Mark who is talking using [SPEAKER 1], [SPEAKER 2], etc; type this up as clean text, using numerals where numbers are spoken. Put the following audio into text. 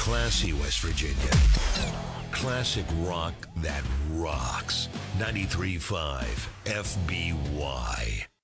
[SPEAKER 1] Classy, West Virginia. Classic rock that rocks. 93.5 FBY.